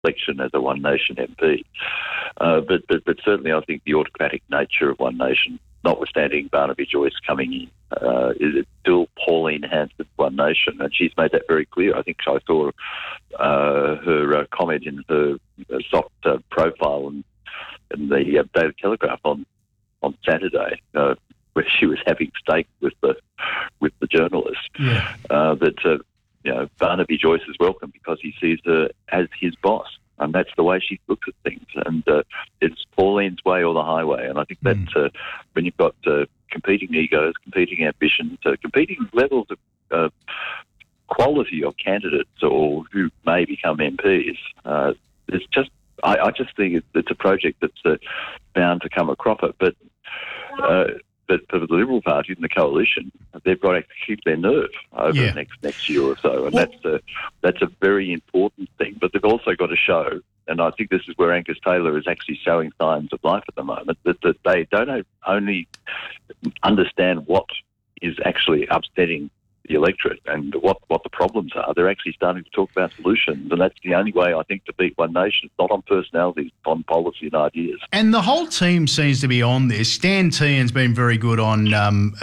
election as a One Nation MP. But certainly I think the autocratic nature of One Nation, notwithstanding Barnaby Joyce coming in, is still Pauline Hanson One Nation, and she's made that very clear. I think I saw her comment in her soft profile in the Daily Telegraph on Saturday, where she was having steak with the journalist. Yeah. Barnaby Joyce is welcome because he sees her as his boss, and that's the way she looks at things. And it's Pauline's way or the highway. And I think that when you've got competing egos, competing ambitions, competing levels of quality of candidates or who may become MPs, it's just I just think it's a project that's bound to come a cropper. But for the Liberal Party and the coalition, they've got to keep their nerve over the next year or so, and that's a very important thing. But they've also got to show, and I think this is where Angus Taylor is actually showing signs of life at the moment, that they don't only understand what is actually upsetting the electorate and what the problems are. They're actually starting to talk about solutions, and that's the only way, I think, to beat One Nation. It's not on personalities, it's on policy and ideas. And the whole team seems to be on this. Stan Tehan's been very good on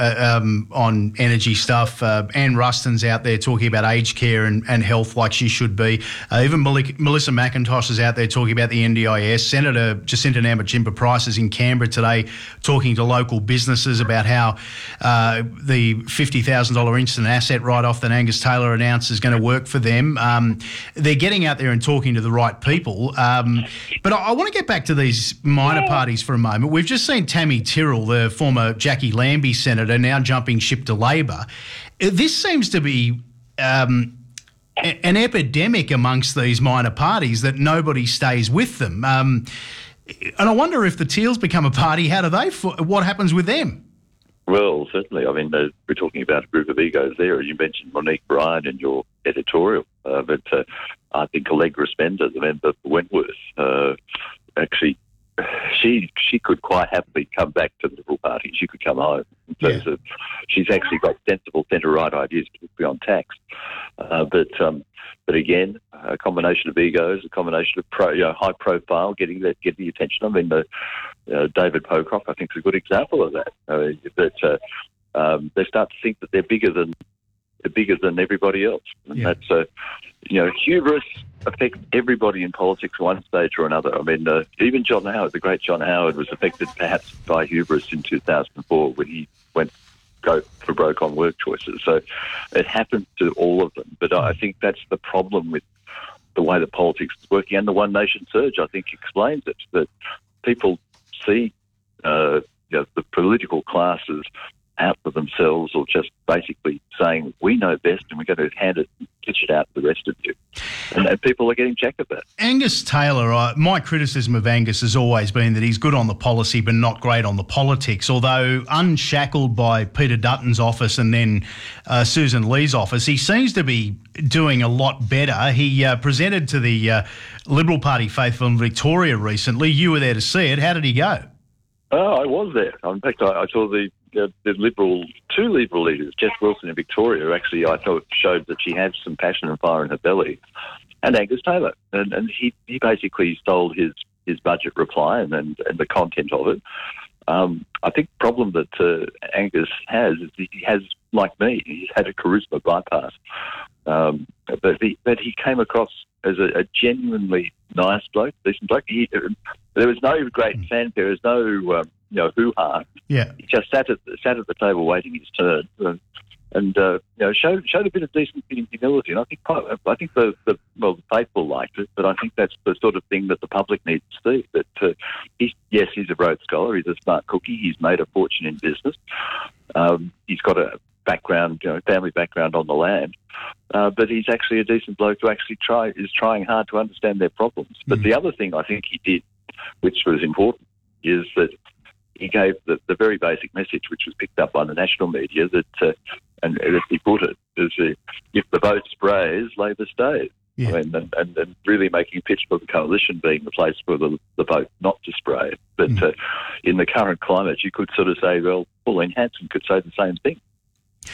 energy stuff. Anne Ruston's out there talking about aged care and health like she should be. Even Melissa McIntosh is out there talking about the NDIS. Senator Jacinta Nampijinpa-Price is in Canberra today talking to local businesses about how the $50,000 instant asset write-off that Angus Taylor announced is going to work for them. They're getting out there and talking to the right people. But I want to get back to these minor parties for a moment. We've just seen Tammy Tyrrell, the former Jackie Lambie senator, now jumping ship to Labor. This seems to be an epidemic amongst these minor parties that nobody stays with them. And I wonder if the Teals become a party, what happens with them? Well, certainly. I mean, we're talking about a group of egos there. You mentioned Monique Bryan in your editorial, but I think Allegra Spender, the member for Wentworth, actually, she could quite happily come back to the Liberal Party. She could come home in terms of she's actually got sensible centre-right ideas, particularly on tax. But again, a combination of egos, a combination of high profile, getting the attention. I mean, David Pocock, I think, is a good example of that. They start to think that they're bigger than everybody else, and that's hubris affects everybody in politics at one stage or another. I mean, even John Howard, the great John Howard, was affected perhaps by hubris in 2004 when he went for broke on work choices. So it happened to all of them. But I think that's the problem with the way that politics is working. And the One Nation surge, I think, explains it, that people see the political classes out for themselves, or just basically saying, we know best and we're going to hand it, pitch it out to the rest of you. And people are getting jack of that. Angus Taylor, my criticism of Angus has always been that he's good on the policy but not great on the politics, although unshackled by Peter Dutton's office and then Susan Lee's office, he seems to be doing a lot better. He presented to the Liberal Party faithful in Victoria recently. You were there to see it. How did he go? Oh, I was there. In fact, I saw the two Liberal leaders, Jess Wilson in Victoria, who actually I thought showed that she had some passion and fire in her belly, and Angus Taylor. And he basically stole his budget reply and the content of it. I think the problem that Angus has is he has, like me, he's had a charisma bypass. But he came across as a genuinely nice bloke, decent bloke. There was no great fanfare. There was no hoo-ha. Yeah. He just sat at the table waiting his turn, and showed a bit of decent humility. And I think the faithful liked it, but I think that's the sort of thing that the public needs to see. That he's a Rhodes Scholar. He's a smart cookie. He's made a fortune in business. He's got a background, family background on the land, but he's actually a decent bloke who actually is trying hard to understand their problems. But the other thing I think he did, which was important, is that he gave the very basic message, which was picked up by the national media, that, and as he put it, is if the vote sprays, Labor stays. Yeah. I mean, and really making a pitch for the coalition being the place for the vote not to spray. But in the current climate, you could sort of say, well, Pauline Hanson could say the same thing.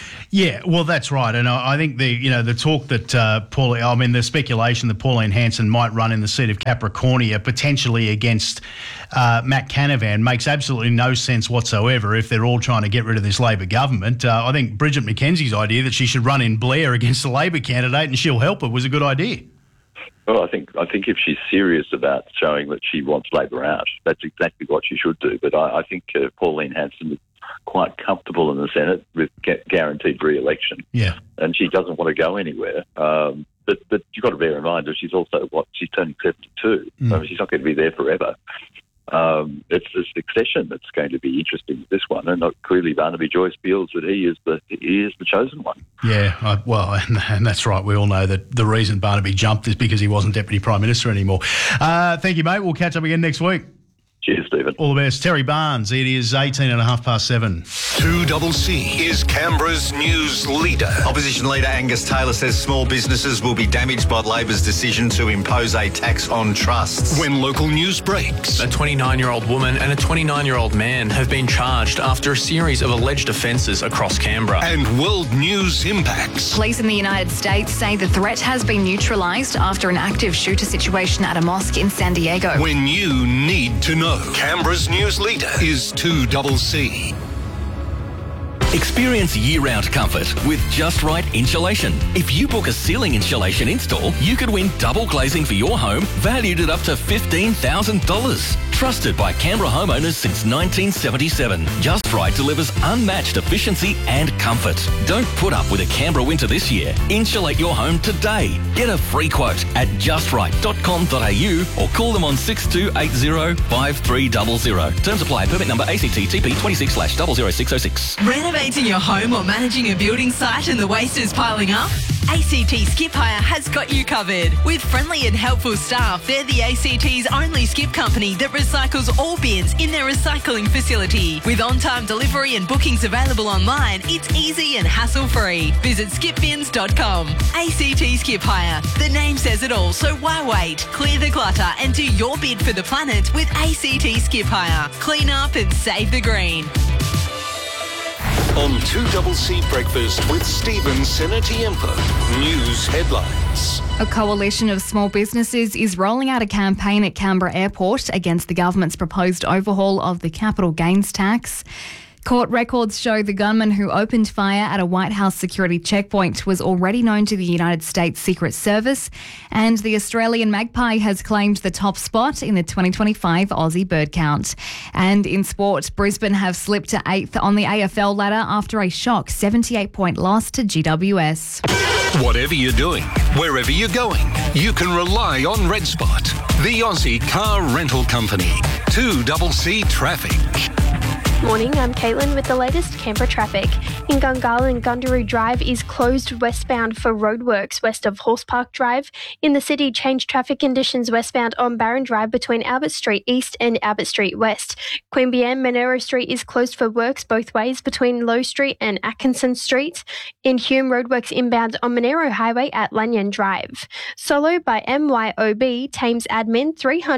Yeah, well, that's right, and I think the talk that the speculation that Pauline Hanson might run in the seat of Capricornia potentially against Matt Canavan makes absolutely no sense whatsoever if they're all trying to get rid of this Labor government. I think Bridget McKenzie's idea that she should run in Blair against the Labor candidate and she'll help her was a good idea. Well, I think if she's serious about showing that she wants Labor out, that's exactly what she should do. But I think Pauline Hanson is quite comfortable in the Senate with guaranteed re-election. Yeah. And she doesn't want to go anywhere. But you've got to bear in mind that she's also, she's turning 72. So she's not going to be there forever. It's the succession that's going to be interesting with this one, and clearly Barnaby Joyce feels that he is the chosen one. Yeah, and that's right. We all know that the reason Barnaby jumped is because he wasn't Deputy Prime Minister anymore. Thank you, mate. We'll catch up again next week. Cheers, Stephen. All the best. Terry Barnes, it is 7:18. 2CC is Canberra's news leader. Opposition leader Angus Taylor says small businesses will be damaged by Labor's decision to impose a tax on trusts. When local news breaks. A 29-year-old woman and a 29-year-old man have been charged after a series of alleged offences across Canberra. And world news impacts. Police in the United States say the threat has been neutralised after an active shooter situation at a mosque in San Diego. When you need to know. Canberra's news leader is 2CC. Experience year-round comfort with Just Right Insulation. If you book a ceiling insulation install, you could win double glazing for your home, valued at up to $15,000. Trusted by Canberra homeowners since 1977. Just Right delivers unmatched efficiency and comfort. Don't put up with a Canberra winter this year. Insulate your home today. Get a free quote at justright.com.au or call them on 6280 5300. Terms apply. Permit number ACT TP 26/00606. Renovating your home or managing a building site and the waste is piling up? ACT Skip Hire has got you covered. With friendly and helpful staff, they're the ACT's only skip company that recycles all bins in their recycling facility. With on-time delivery and bookings available online, it's easy and hassle-free. Visit skipbins.com. ACT Skip Hire. The name says it all, so why wait? Clear the clutter and do your bid for the planet with ACT Skip Hire. Clean up and save the green. On 2CC Breakfast with Stephen Senatiempo. News headlines. A coalition of small businesses is rolling out a campaign at Canberra Airport against the government's proposed overhaul of the capital gains tax. Court records show the gunman who opened fire at a White House security checkpoint was already known to the United States Secret Service, and the Australian magpie has claimed the top spot in the 2025 Aussie bird count. And in sport, Brisbane have slipped to 8th on the AFL ladder after a shock 78-point loss to GWS. Whatever you're doing, wherever you're going, you can rely on Red Spot, the Aussie car rental company. 2CC Traffic. Morning, I'm Caitlin with the latest Canberra traffic. In Gungahlin and Gundaroo Drive is closed westbound for roadworks west of Horse Park Drive. In the city, change traffic conditions westbound on Barron Drive between Albert Street East and Albert Street West. Queanbeyan Monero Street is closed for works both ways between Low Street and Atkinson Street. In Hume, roadworks inbound on Monero Highway at Lanyon Drive. Solo by MYOB tames admin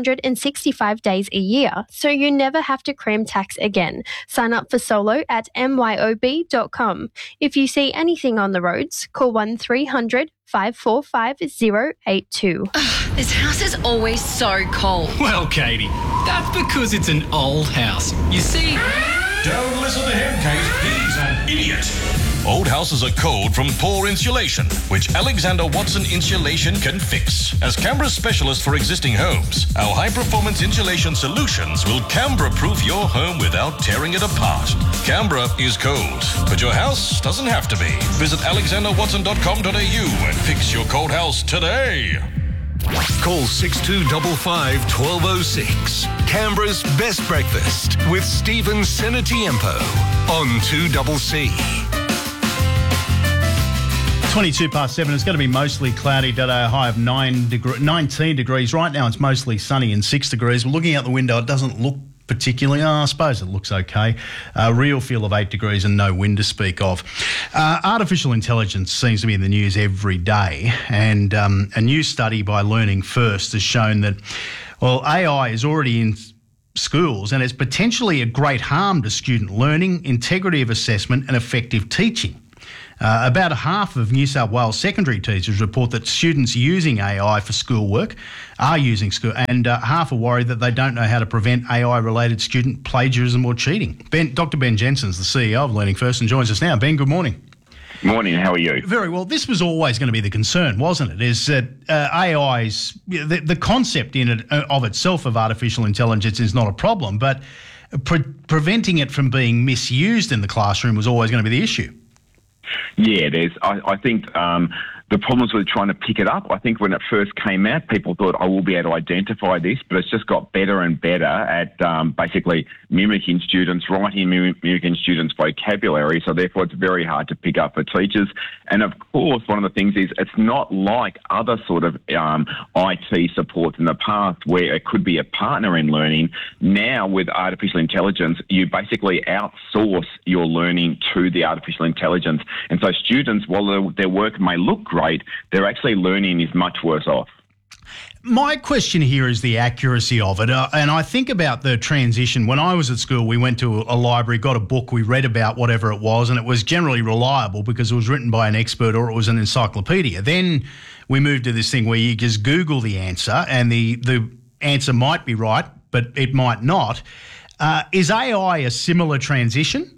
365 days a year, so you never have to cram tax again. Sign up for Solo at myob.com. If you see anything on the roads, call 1300 545 082. This house is always so cold. Well, Katie, that's because it's an old house. You see... Don't listen to him, Kate. He's an idiot. Old houses are cold from poor insulation, which Alexander Watson Insulation can fix. As Canberra's specialist for existing homes, our high-performance insulation solutions will Canberra-proof your home without tearing it apart. Canberra is cold, but your house doesn't have to be. Visit alexanderwatson.com.au and fix your cold house today. Call 6255 1206. Canberra's best breakfast with Stephen Senatiempo on 2CC. 7:22. It's going to be mostly cloudy today, a high of 19 degrees. Right now it's mostly sunny and 6 degrees. We're looking out the window. It doesn't look particularly, I suppose it looks okay. Real feel of 8 degrees and no wind to speak of. Artificial intelligence seems to be in the news every day, and a new study by Learning First has shown that, well, AI is already in schools and it's potentially a great harm to student learning, integrity of assessment and effective teaching. About half of New South Wales secondary teachers report that students using AI for schoolwork are using and half are worried that they don't know how to prevent AI-related student plagiarism or cheating. Dr. Ben Jensen's the CEO of Learning First and joins us now. Ben, good morning. Morning, how are you? Very well. This was always going to be the concern, wasn't it? Is that AI's, the concept in it of itself of artificial intelligence is not a problem, but preventing it from being misused in the classroom was always going to be the issue. Yeah, I think the problems with trying to pick it up, I think when it first came out, people thought, I will be able to identify this, but it's just got better and better at basically mimicking students, mimicking students' vocabulary, so therefore it's very hard to pick up for teachers. And of course, one of the things is it's not like other sort of IT supports in the past where it could be a partner in learning. Now with artificial intelligence, you basically outsource your learning to the artificial intelligence. And so students, while their work may look great, their actually learning is much worse off. My question here is the accuracy of it. And I think about the transition. When I was at school, we went to a library, got a book, we read about whatever it was, and it was generally reliable because it was written by an expert or it was an encyclopedia. Then we moved to this thing where you just Google the answer and the answer might be right, but it might not. Is AI a similar transition?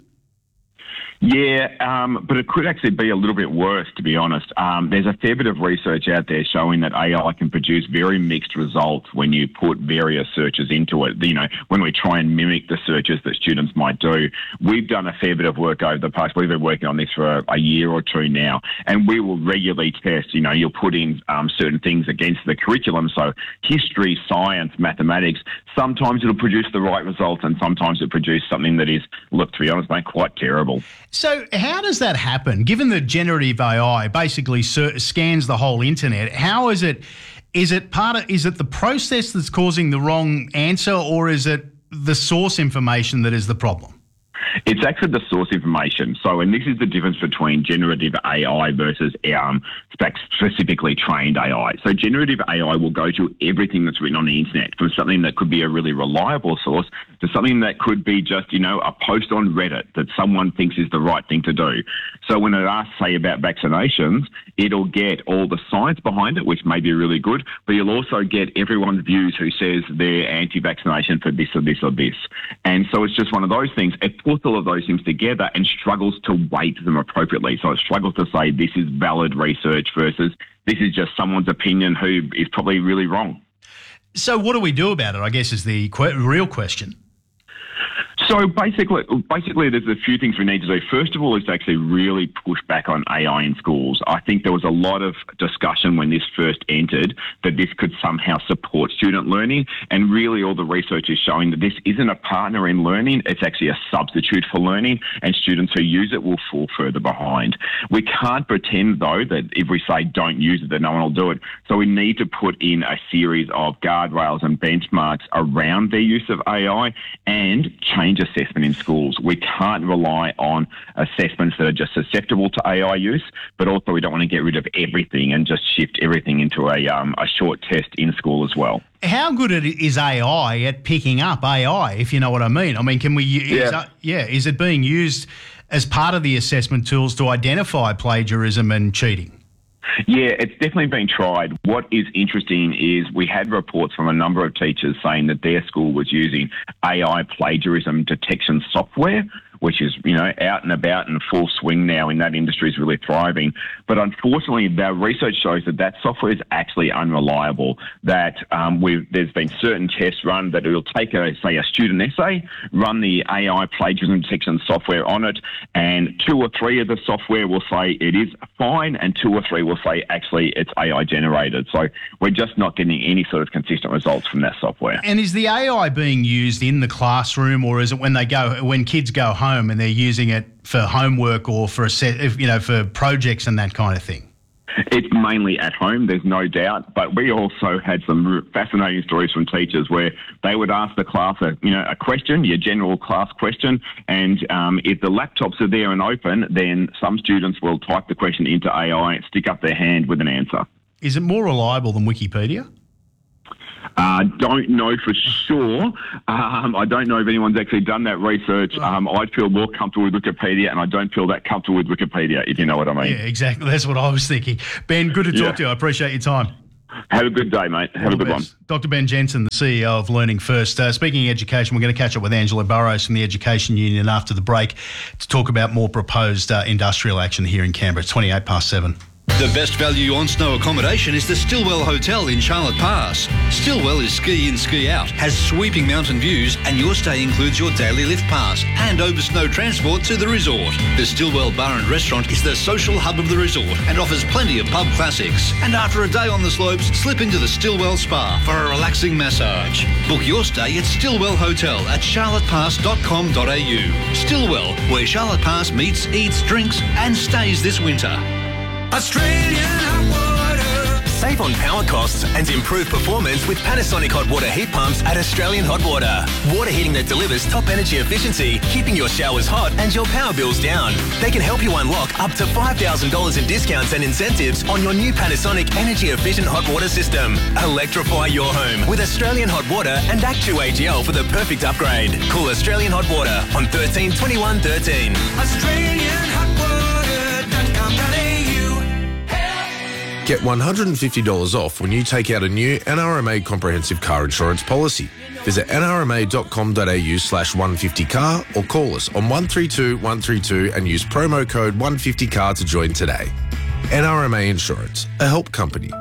Yeah, but it could actually be a little bit worse, to be honest. There's a fair bit of research out there showing that AI can produce very mixed results when you put various searches into it. You know, when we try and mimic the searches that students might do. We've done a fair bit of work over the past. We've been working on this for a year or two now, and we will regularly test. You know, you'll put in certain things against the curriculum. So history, science, mathematics. Sometimes it'll produce the right results, and sometimes it'll produce something that is, look, to be honest, mate, quite terrible. So how does that happen? Given that generative AI basically scans the whole internet, how is it? Is it the process that's causing the wrong answer, or is it the source information that is the problem? It's actually the source information. So, and this is the difference between generative AI versus specifically trained AI. So generative AI will go to everything that's written on the internet, from something that could be a really reliable source to something that could be just, you know, a post on Reddit that someone thinks is the right thing to do. So when it asks, say, about vaccinations, it'll get all the science behind it, which may be really good, but you'll also get everyone's views who says they're anti-vaccination for this or this or this. And so it's just one of those things. It puts all of those things together and struggles to weight them appropriately. So it struggles to say this is valid research versus this is just someone's opinion who is probably really wrong. So what do we do about it, I guess, is the real question. So basically, there's a few things we need to do. First of all, is to actually really push back on AI in schools. I think there was a lot of discussion when this first entered that this could somehow support student learning, and really all the research is showing that this isn't a partner in learning, it's actually a substitute for learning, and students who use it will fall further behind. We can't pretend, though, that if we say don't use it, that no one will do it. So we need to put in a series of guardrails and benchmarks around their use of AI and change assessment in schools. We can't rely on assessments that are just susceptible to AI use, but also we don't want to get rid of everything and just shift everything into a short test in school as well. How good is AI at picking up AI, if you know what I mean? I mean, can we... is it being used as part of the assessment tools to identify plagiarism and cheating? Yeah, it's definitely been tried. What is interesting is we had reports from a number of teachers saying that their school was using AI plagiarism detection software, which is, you know, out and about and full swing now, and that industry is really thriving. But unfortunately, the research shows that that software is actually unreliable, that there's been certain tests run that it will take, a student essay, run the AI plagiarism detection software on it, and 2 or 3 of the software will say it is fine, and 2 or 3 will say actually it's AI generated. So we're just not getting any sort of consistent results from that software. And is the AI being used in the classroom, or is it when kids go home and they're using it for homework or for for projects and that kind of thing? It's mainly at home, there's no doubt, but we also had some fascinating stories from teachers where they would ask the class a question, your general class question, and if the laptops are there and open, then some students will type the question into AI and stick up their hand with an answer. Is it more reliable than Wikipedia? Don't know for sure. I don't know if anyone's actually done that research. I'd feel more comfortable with Wikipedia, and I don't feel that comfortable with Wikipedia, if you know what I mean. Yeah, exactly. That's what I was thinking. Ben, good to talk to you. I appreciate your time. Have a good day, mate. Have a good one. Dr. Ben Jensen, the CEO of Learning First. Speaking of education, we're going to catch up with Angela Burrows from the Education Union after the break to talk about more proposed industrial action here in Canberra. It's 7:28. The best value on snow accommodation is the Stillwell Hotel in Charlotte Pass. Stillwell is ski in, ski out, has sweeping mountain views, and your stay includes your daily lift pass and over snow transport to the resort. The Stillwell Bar and Restaurant is the social hub of the resort and offers plenty of pub classics. And after a day on the slopes, slip into the Stillwell Spa for a relaxing massage. Book your stay at Stillwell Hotel at charlottepass.com.au. Stillwell, where Charlotte Pass meets, eats, drinks and stays this winter. Australian hot water. Save on power costs and improve performance with Panasonic hot water heat pumps at Australian Hot Water. Water heating that delivers top energy efficiency, keeping your showers hot and your power bills down. They can help you unlock up to $5,000 in discounts and incentives on your new Panasonic energy efficient hot water system. Electrify your home with Australian Hot Water and Actu-AGL for the perfect upgrade. Call Australian Hot Water on 13 21 13. AustralianHotWater.com.au. Get $150 off when you take out a new NRMA comprehensive car insurance policy. Visit nrma.com.au/150car or call us on 132 132 and use promo code 150car to join today. NRMA Insurance, a help company.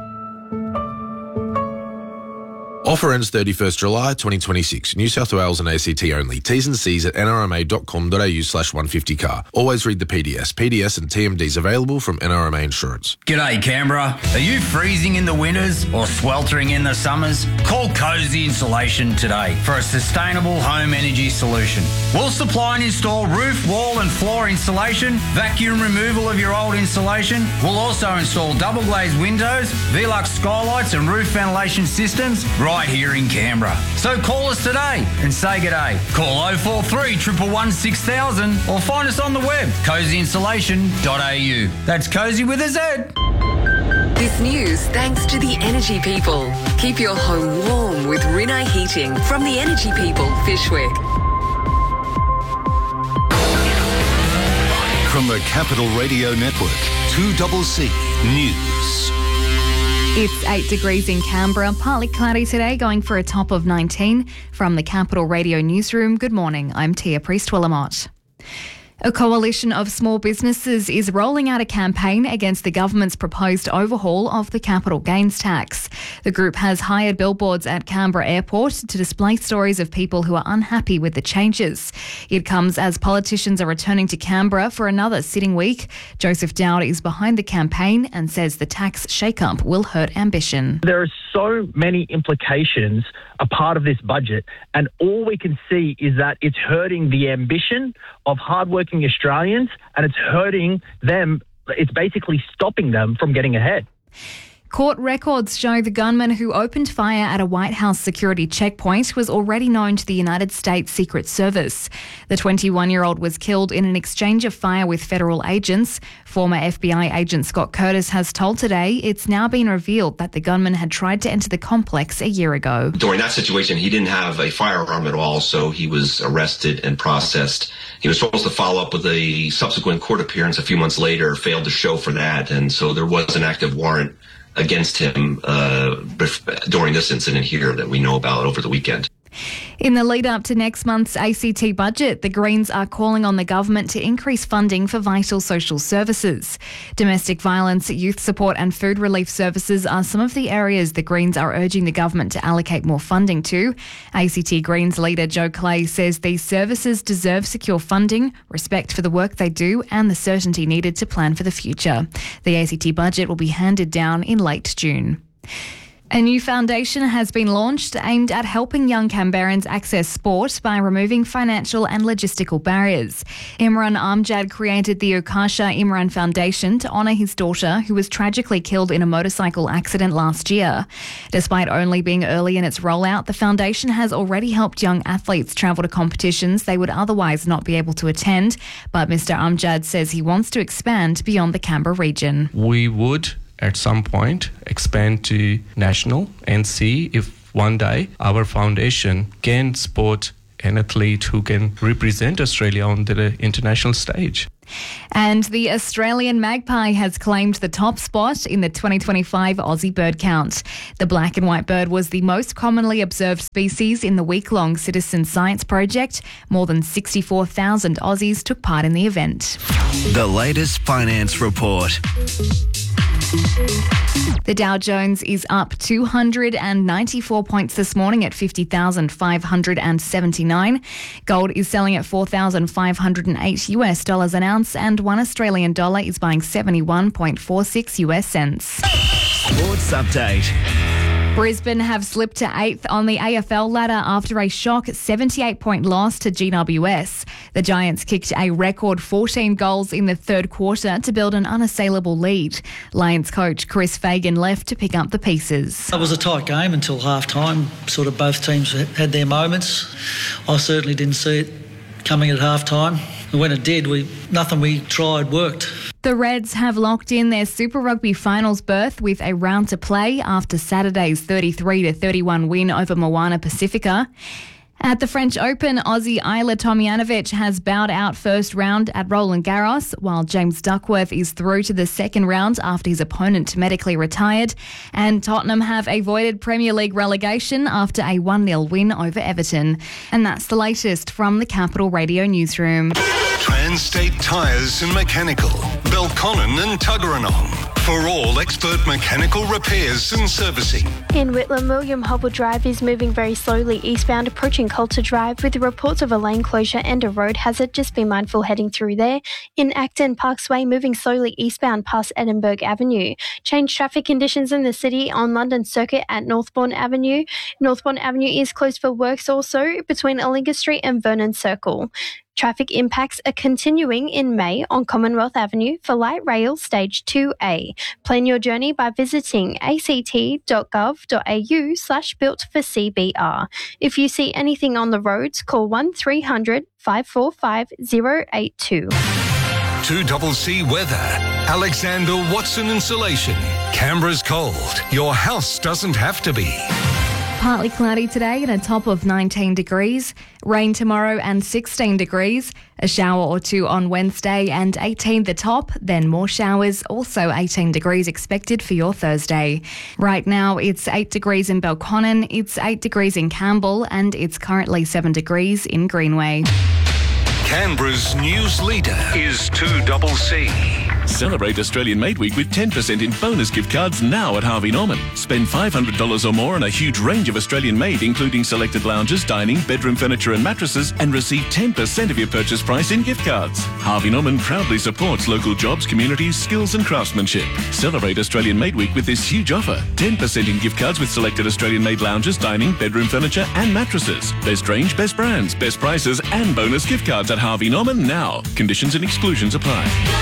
Offer ends 31st July 2026. New South Wales and ACT only. T's and C's at nrma.com.au/150car. Always read the PDS. PDS and TMDs available from NRMA Insurance. G'day Canberra. Are you freezing in the winters or sweltering in the summers? Call Cozy Insulation today for a sustainable home energy solution. We'll supply and install roof, wall and floor insulation, vacuum removal of your old insulation. We'll also install double glazed windows, Velux skylights and roof ventilation systems right here in Canberra. So call us today and say g'day. Call 043 111 6000 or find us on the web, cozyinsulation.au. That's cozy with a Z. This news thanks to the Energy People. Keep your home warm with Rinnai Heating from the Energy People, Fishwick. From the Capital Radio Network, 2CC News. It's 8 degrees in Canberra, partly cloudy today, going for a top of 19. From the Capital Radio Newsroom, good morning, I'm Tia Priest-Willamott. A coalition of small businesses is rolling out a campaign against the government's proposed overhaul of the capital gains tax. The group has hired billboards at Canberra Airport to display stories of people who are unhappy with the changes. It comes as politicians are returning to Canberra for another sitting week. Joseph Dowd is behind the campaign and says the tax shake-up will hurt ambition. There are so many implications a part of this budget, and all we can see is that it's hurting the ambition of hardworking Australians, and it's hurting them. It's basically stopping them from getting ahead. Court records show the gunman who opened fire at a White House security checkpoint was already known to the United States Secret Service. The 21-year-old was killed in an exchange of fire with federal agents. Former FBI agent Scott Curtis has told Today it's now been revealed that the gunman had tried to enter the complex a year ago. During that situation, he didn't have a firearm at all, so he was arrested and processed. He was supposed to follow up with a subsequent court appearance a few months later, failed to show for that, and so there was an active warrant against him during this incident here that we know about over the weekend. In the lead up to next month's ACT budget, the Greens are calling on the government to increase funding for vital social services. Domestic violence, youth support and food relief services are some of the areas the Greens are urging the government to allocate more funding to. ACT Greens leader Joe Clay says these services deserve secure funding, respect for the work they do and the certainty needed to plan for the future. The ACT budget will be handed down in late June. A new foundation has been launched aimed at helping young Canberrans access sport by removing financial and logistical barriers. Imran Amjad created the Ukasha Imran Foundation to honour his daughter, who was tragically killed in a motorcycle accident last year. Despite only being early in its rollout, the foundation has already helped young athletes travel to competitions they would otherwise not be able to attend. But Mr Amjad says he wants to expand beyond the Canberra region. We would at some point expand to national and see if one day our foundation can support an athlete who can represent Australia on the international stage. And the Australian magpie has claimed the top spot in the 2025 Aussie bird count. The black and white bird was the most commonly observed species in the week-long citizen science project. More than 64,000 Aussies took part in the event. The latest finance report. The Dow Jones is up 294 points this morning at 50,579. Gold is selling at $4,508 an ounce, and $1 Australian dollar is buying 71.46 US cents. Sports update. Brisbane have slipped to 8th on the AFL ladder after a shock 78-point loss to GWS. The Giants kicked a record 14 goals in the third quarter to build an unassailable lead. Lions coach Chris Fagan left to pick up the pieces. It was a tight game until half-time. Sort of both teams had their moments. I certainly didn't see it coming at half-time. And when it did, nothing we tried worked. The Reds have locked in their Super Rugby finals berth with a round to play after Saturday's 33-31 win over Moana Pacifica. At the French Open, Aussie Ajla Tomljanovic has bowed out first round at Roland Garros, while James Duckworth is through to the second round after his opponent medically retired. And Tottenham have avoided Premier League relegation after a 1-0 win over Everton. And that's the latest from the Capital Radio newsroom. Trans-State Tyres and Mechanical, Belconnen and Tuggeranong. For all expert mechanical repairs and servicing. In Whitlam, William Hobble Drive is moving very slowly eastbound approaching Coulter Drive with reports of a lane closure and a road hazard. Just be mindful heading through there. In Acton, Parksway moving slowly eastbound past Edinburgh Avenue. Change traffic conditions in the city on London Circuit at Northbourne Avenue. Northbourne Avenue is closed for works also between Allinga Street and Vernon Circle. Traffic impacts are continuing in May on Commonwealth Avenue for light rail stage 2A. Plan your journey by visiting act.gov.au/built-for-CBR. If you see anything on the roads, call 1300 545 082. 2CC Weather. Alexander Watson Insulation. Canberra's cold. Your house doesn't have to be. Partly cloudy today and a top of 19 degrees. Rain tomorrow and 16 degrees. A shower or two on Wednesday and 18 the top. Then more showers, also 18 degrees expected for your Thursday. Right now it's 8 degrees in Belconnen, it's 8 degrees in Campbell, and it's currently 7 degrees in Greenway. Canberra's news leader is 2CC. Celebrate Australian Made Week with 10% in bonus gift cards now at Harvey Norman. Spend $500 or more on a huge range of Australian made, including selected lounges, dining, bedroom furniture and mattresses, and receive 10% of your purchase price in gift cards. Harvey Norman proudly supports local jobs, communities, skills and craftsmanship. Celebrate Australian Made Week with this huge offer. 10% in gift cards with selected Australian made lounges, dining, bedroom furniture and mattresses. Best range, best brands, best prices and bonus gift cards at Harvey Norman now. Conditions and exclusions apply.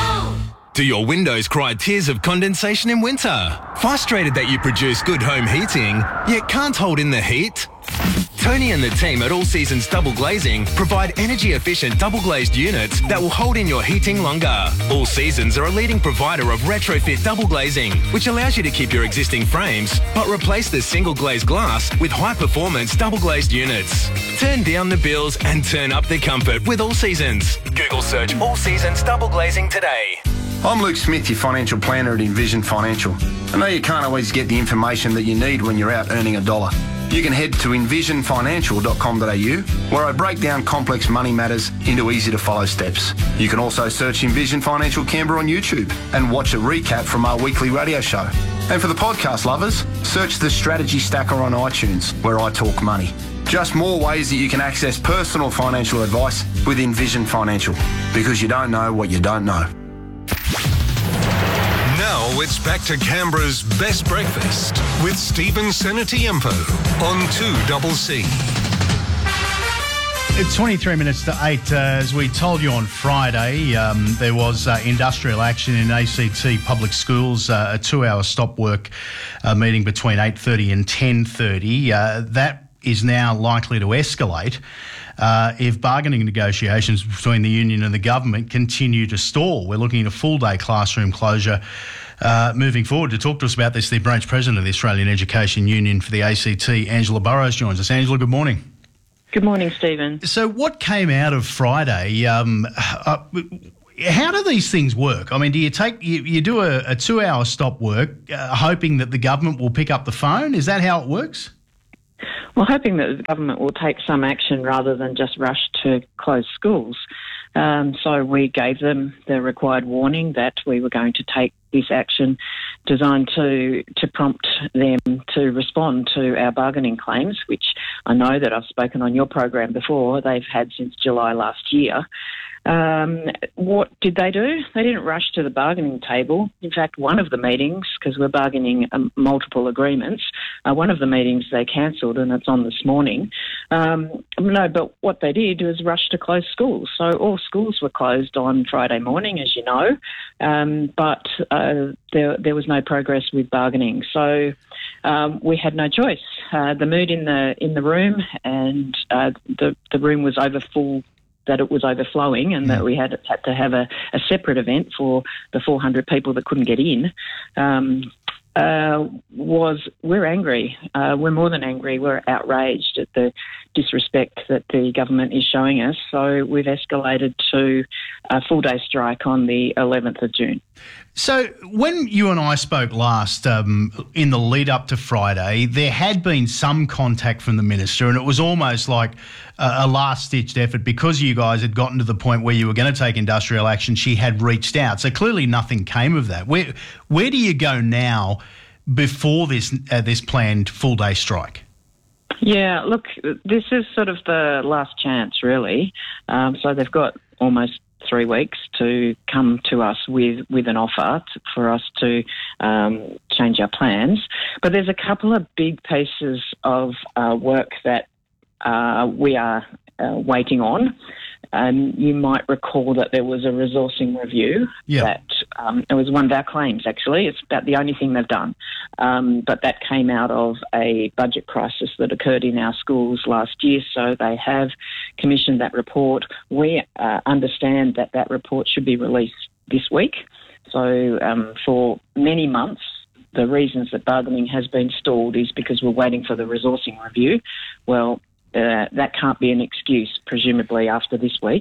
Do your windows cry tears of condensation in winter? Frustrated that you produce good home heating, yet can't hold in the heat? Tony and the team at All Seasons Double Glazing provide energy-efficient double-glazed units that will hold in your heating longer. All Seasons are a leading provider of retrofit double glazing, which allows you to keep your existing frames, but replace the single-glazed glass with high-performance double-glazed units. Turn down the bills and turn up the comfort with All Seasons. Google search All Seasons Double Glazing today. I'm Luke Smith, your financial planner at Envision Financial. I know you can't always get the information that you need when you're out earning a dollar. You can head to envisionfinancial.com.au, where I break down complex money matters into easy-to-follow steps. You can also search Envision Financial Canberra on YouTube and watch a recap from our weekly radio show. And for the podcast lovers, search the Strategy Stacker on iTunes, where I talk money. Just more ways that you can access personal financial advice with Envision Financial, because you don't know what you don't know. Now it's back to Canberra's best breakfast with Stephen Senatiempo on 2CC. It's 23 minutes to 8. As we told you on Friday, there was industrial action in ACT public schools, a 2-hour stop work meeting between 8:30 and 10:30. That is now likely to escalate if bargaining negotiations between the union and the government continue to stall. We're looking at a full-day classroom closure moving forward. To talk to us about this, the branch president of the Australian Education Union for the ACT, Angela Burrows, joins us. Angela, good morning. Good morning, Stephen. So what came out of Friday? How do these things work? I mean, do you do a 2-hour stop work hoping that the government will pick up the phone? Is that how it works? Well, hoping that the government will take some action rather than just rush to close schools. So we gave them the required warning that we were going to take this action designed to prompt them to respond to our bargaining claims, which I know that I've spoken on your program before, they've had since July last year. What did they do? They didn't rush to the bargaining table. In fact, one of the meetings, because we're bargaining multiple agreements, one of the meetings they cancelled, and it's on this morning. No, but what they did was rush to close schools. So all schools were closed on Friday morning, as you know, but there was no progress with bargaining. So we had no choice. The mood in the room, and the room was over full, that it was overflowing, and that we had to have a separate event for the 400 people that couldn't get in, we're angry. We're more than angry. We're outraged at the disrespect that the government is showing us. So we've escalated to a full-day strike on the 11th of June. So when you and I spoke last in the lead up to Friday, there had been some contact from the minister, and it was almost like a last-ditched effort because you guys had gotten to the point where you were going to take industrial action. She had reached out. So clearly nothing came of that. Where do you go now before this planned full-day strike? Yeah, look, this is sort of the last chance, really. So they've got almost 3 weeks to come to us with an offer for us to change our plans. But there's a couple of big pieces of work that we are waiting on. You might recall that there was a resourcing review that it was one of our claims, actually. It's about the only thing they've done. But that came out of a budget crisis that occurred in our schools last year. So they have commissioned that report. We understand that report should be released this week. So for many months, the reasons that bargaining has been stalled is because we're waiting for the resourcing review. Well, that can't be an excuse, presumably, after this week.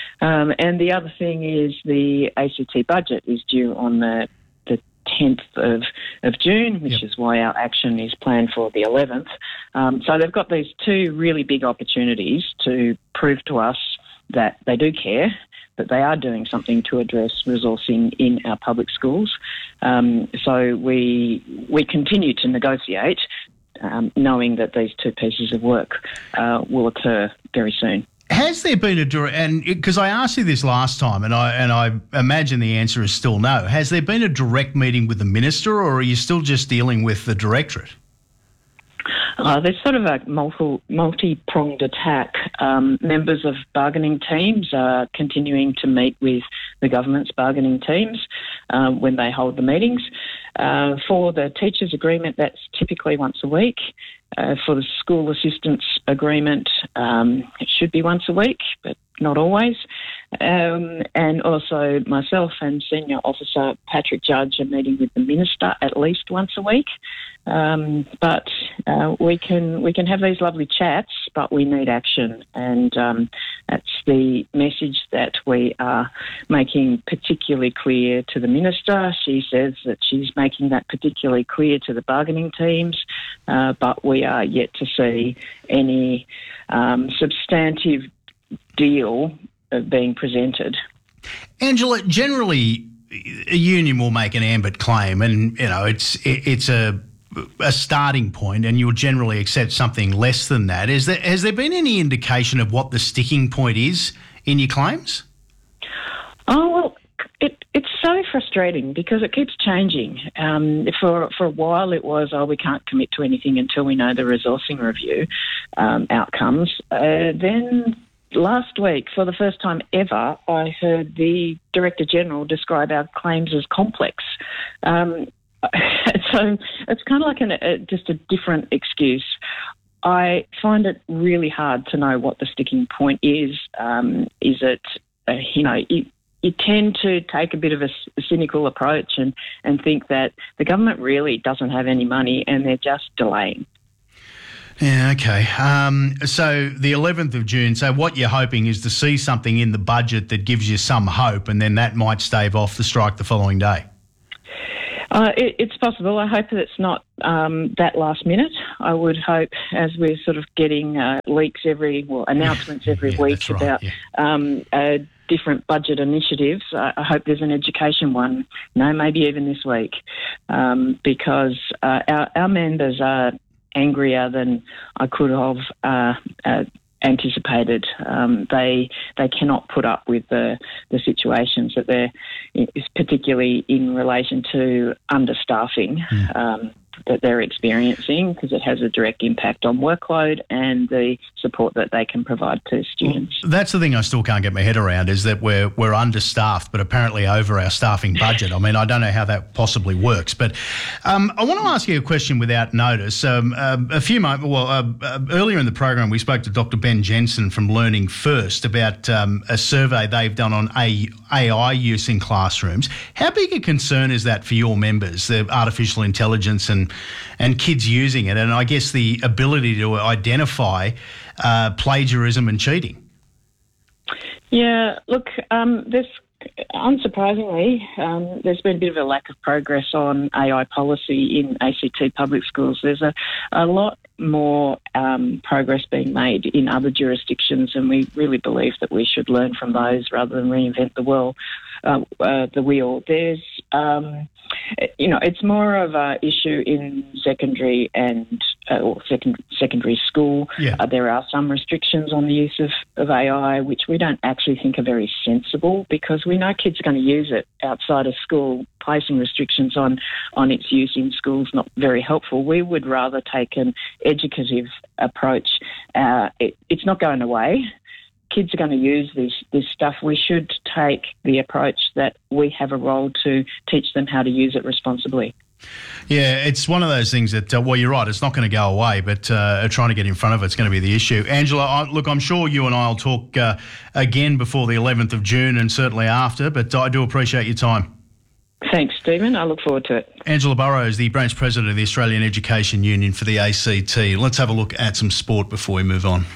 And the other thing is the ACT budget is due on the 10th of June, which is why our action is planned for the 11th. So they've got these two really big opportunities to prove to us that they do care, that they are doing something to address resourcing in our public schools. So we continue to negotiate, knowing that these two pieces of work will occur very soon. Has there been and because I asked you this last time, and I imagine the answer is still no. Has there been a direct meeting with the minister, or are you still just dealing with the directorate? There's sort of a multi-pronged attack. Members of bargaining teams are continuing to meet with the government's bargaining teams when they hold the meetings. For the teachers' agreement, that's typically once a week. For the school assistants agreement, it should be once a week, but not always. And also myself and Senior Officer Patrick Judge are meeting with the Minister at least once a week. But we can have these lovely chats, but we need action, and that's the message that we are making particularly clear to the Minister. She says that she's making that particularly clear to the bargaining teams, but we are yet to see any substantive deal being presented. Angela, generally a union will make an ambit claim, and it's a starting point, and you'll generally accept something less than that. Has there been any indication of what the sticking point is in your claims? Oh, well, it's so frustrating because it keeps changing. For a while it was, we can't commit to anything until we know the resourcing review outcomes. Then last week, for the first time ever, I heard the Director General describe our claims as complex. So it's kind of like just a different excuse. I find it really hard to know what the sticking point is. Is it, you tend to take a bit of a cynical approach and think that the government really doesn't have any money and they're just delaying. Yeah, okay. So the 11th of June, so what you're hoping is to see something in the budget that gives you some hope, and then that might stave off the strike the following day. It's possible. I hope that it's not that last minute. I would hope, as we're sort of getting announcements every week about different budget initiatives, I hope there's an education one, maybe even this week, because our members are angrier than I could have anticipated. They cannot put up with the situations that they're, particularly in relation to understaffing that they're experiencing, because it has a direct impact on workload and the support that they can provide to students. Well, that's the thing I still can't get my head around, is that we're understaffed, but apparently over our staffing budget. I mean, I don't know how that possibly works. But I want to ask you a question without notice. Earlier in the program, we spoke to Dr. Ben Jensen from Learning First about a survey they've done on AI use in classrooms. How big a concern is that for your members, the artificial intelligence and kids using it, and I guess the ability to identify plagiarism and cheating? Yeah, look, unsurprisingly, there's been a bit of a lack of progress on AI policy in ACT public schools. There's a lot more progress being made in other jurisdictions, and we really believe that we should learn from those rather than reinvent the wheel. There's, it's more of an issue in secondary and secondary school. Yeah. There are some restrictions on the use of AI, which we don't actually think are very sensible, because we know kids are going to use it outside of school. Placing restrictions on its use in school is not very helpful. We would rather take an educative approach. It's not going away. Kids are going to use this stuff. We should take the approach that we have a role to teach them how to use it responsibly. Yeah, it's one of those things that, you're right, it's not going to go away, but trying to get in front of it's going to be the issue. Angela, look, I'm sure you and I will talk again before the 11th of June and certainly after, but I do appreciate your time. Thanks, Stephen. I look forward to it. Angela Burrows, the branch president of the Australian Education Union for the ACT. Let's have a look at some sport before we move on.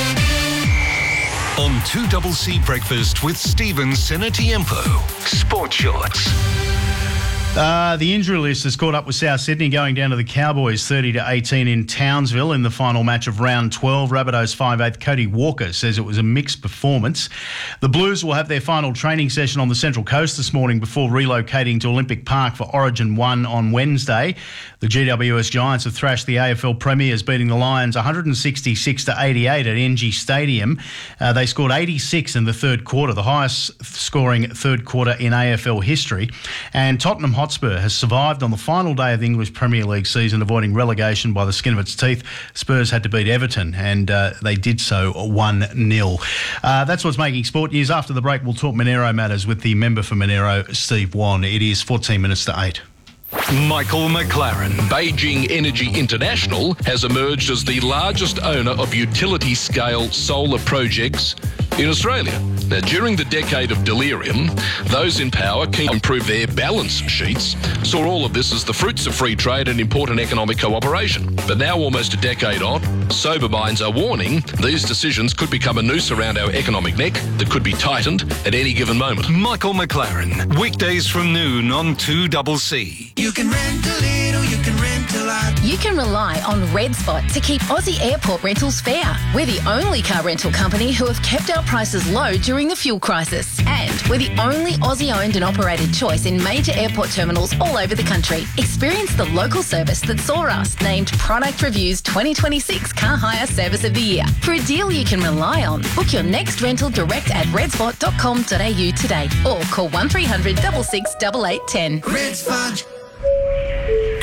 On 2CC Breakfast with Stephen Senatiempo. Sport Shorts. The injury list has caught up with South Sydney, going down to the Cowboys 30-18 in Townsville in the final match of round 12. Rabbitohs 5'8" Cody Walker says it was a mixed performance. The Blues will have their final training session on the Central Coast this morning before relocating to Olympic Park for Origin 1 on Wednesday. The GWS Giants have thrashed the AFL Premiers, beating the Lions 166-88 at NG Stadium. They scored 86 in the third quarter, the highest scoring third quarter in AFL history. And Tottenham Hotspur has survived on the final day of the English Premier League season, avoiding relegation by the skin of its teeth. Spurs had to beat Everton, and they did so 1-0. That's what's making sport news. After the break, we'll talk Monero matters with the member for Monero, Steve Wan. It is 14 minutes to 8. Michael McLaren. Beijing Energy International has emerged as the largest owner of utility-scale solar projects in Australia. Now, during the decade of delirium, those in power keen to improve their balance sheets saw all of this as the fruits of free trade and important economic cooperation. But now, almost a decade on, sober minds are warning these decisions could become a noose around our economic neck that could be tightened at any given moment. Michael McLaren. Weekdays from noon on 2CC. You can rent a little, you can rent a lot. You can rely on Red Spot to keep Aussie airport rentals fair. We're the only car rental company who have kept our prices low during the fuel crisis. And we're the only Aussie-owned and operated choice in major airport terminals all over the country. Experience the local service that saw us named Product Review's 2026 Car Hire Service of the Year. For a deal you can rely on, book your next rental direct at redspot.com.au today or call 1300 66 8810. Red Spot.